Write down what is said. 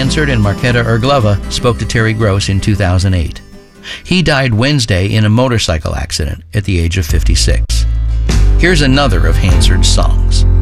Hansard and Marketa Irglova spoke to Terry Gross in 2008. He died Wednesday in a motorcycle accident at the age of 56. Here's another of Hansard's songs.